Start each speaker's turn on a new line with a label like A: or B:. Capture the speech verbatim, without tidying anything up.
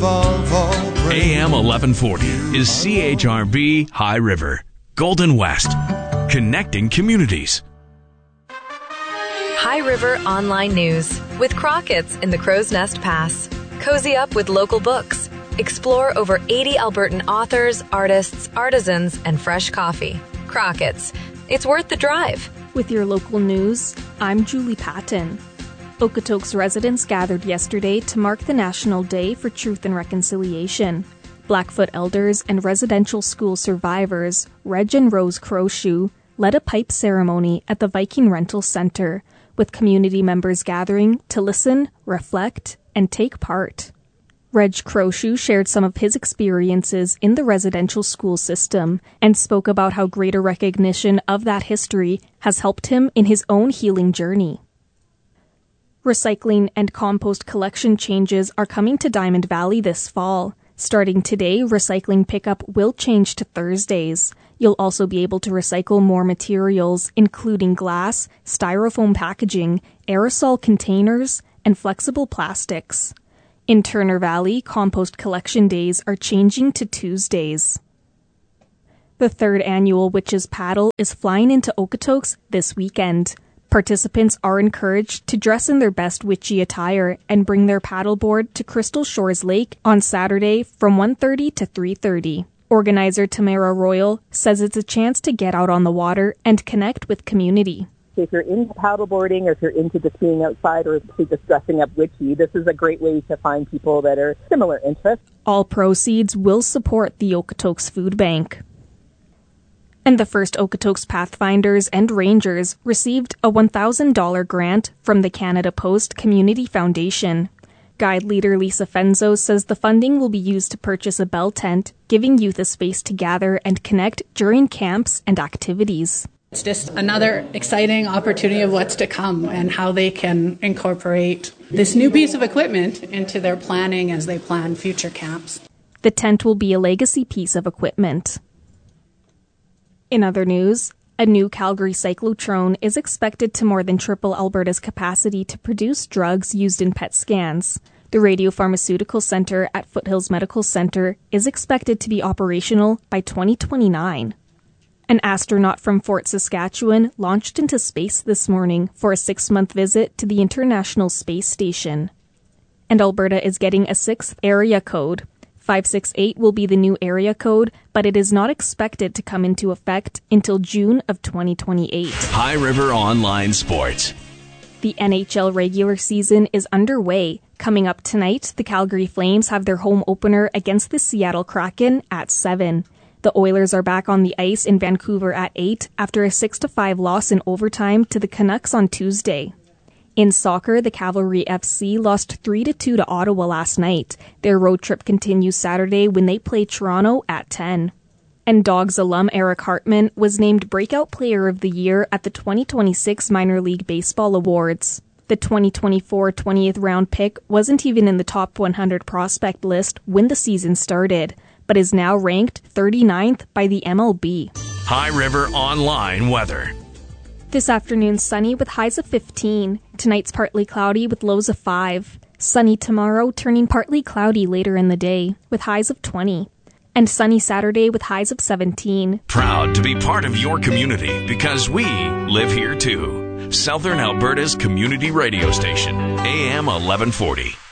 A: above all praise.
B: A M eleven forty is C H R B High River, Golden West, connecting communities.
C: High River Online News with Crockett's in the Crow's Nest Pass. Cozy up with local books. Explore over eighty Albertan authors, artists, artisans, and fresh coffee. Crockett's. It's worth the drive.
D: With your local news, I'm Julie Patton. Okotoks residents gathered yesterday to mark the National Day for Truth and Reconciliation. Blackfoot elders and residential school survivors, Reg and Rose Crowshoe, led a pipe ceremony at the Viking Rental Center, with community members gathering to listen, reflect, and take part. Reg Crowshoe shared some of his experiences in the residential school system and spoke about how greater recognition of that history has helped him in his own healing journey. Recycling and compost collection changes are coming to Diamond Valley this fall. Starting today, recycling pickup will change to Thursdays. You'll also be able to recycle more materials, including glass, styrofoam packaging, aerosol containers, and flexible plastics. In Turner Valley, compost collection days are changing to Tuesdays. The third annual Witches Paddle is flying into Okotoks this weekend. Participants are encouraged to dress in their best witchy attire and bring their paddleboard to Crystal Shores Lake on Saturday from one thirty to three thirty. Organizer Tamara Royal says it's a chance to get out on the water and connect with community.
E: If you're into paddleboarding or if you're into just being outside or just dressing up witchy, this is a great way to find people that are similar interests.
D: All proceeds will support the Okotoks Food Bank. And the first Okotoks Pathfinders and Rangers received a one thousand dollars grant from the Canada Post Community Foundation. Guide leader Lisa Fenzo says the funding will be used to purchase a bell tent, giving youth a space to gather and connect during camps and activities.
F: It's just another exciting opportunity of what's to come and how they can incorporate this new piece of equipment into their planning as they plan future camps.
D: The tent will be a legacy piece of equipment. In other news, a new Calgary cyclotron is expected to more than triple Alberta's capacity to produce drugs used in P E T scans. The Radiopharmaceutical Center at Foothills Medical Center is expected to be operational by twenty twenty-nine. An astronaut from Fort Saskatchewan launched into space this morning for a six-month visit to the International Space Station. And Alberta is getting a sixth area code. five six eight will be the new area code, but it is not expected to come into effect until June of twenty twenty-eight.
B: High River Online Sports.
D: The N H L regular season is underway. Coming up tonight, the Calgary Flames have their home opener against the Seattle Kraken at seven. The Oilers are back on the ice in Vancouver at eight after a six to five loss in overtime to the Canucks on Tuesday. In soccer, the Cavalry F C lost three to two to Ottawa last night. Their road trip continues Saturday when they play Toronto at ten. And Dogs alum Eric Hartman was named Breakout Player of the Year at the twenty twenty-six Minor League Baseball Awards. The twenty twenty-four twentieth round pick wasn't even in the top one hundred prospect list when the season started, but is now ranked thirty-ninth by the M L B.
B: High River Online weather.
D: This afternoon, sunny with highs of fifteen. Tonight's partly cloudy with lows of five. Sunny tomorrow, turning partly cloudy later in the day with highs of twenty. And sunny Saturday with highs of seventeen.
B: Proud to be part of your community because we live here too. Southern Alberta's community radio station, A M eleven forty.